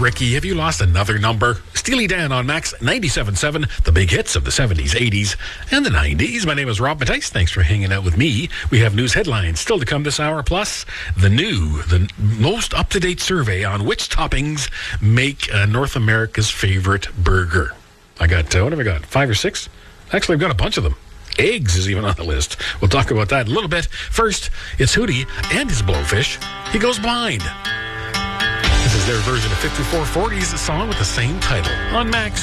Ricky. Have you lost another number? Steely Dan on Max 97.7, the big hits of the 70s, 80s, and the 90s. My name is Rob Mattice. Thanks for hanging out with me. We have news headlines still to come this hour, plus the most up-to-date survey on which toppings make North America's favorite burger. I got, what have I got, 5 or 6? Actually, I've got a bunch of them. Eggs is even on the list. We'll talk about that in a little bit. First, it's Hootie and his Blowfish. He Goes Blind. This is their version of 5440's song with the same title on Max.